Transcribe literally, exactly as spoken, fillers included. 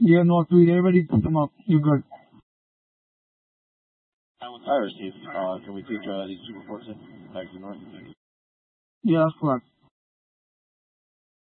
Yeah, no, sweet. Everybody pick them up. You're good. I received. Uh, can we take uh, these two reports in back to north? Yeah, that's correct.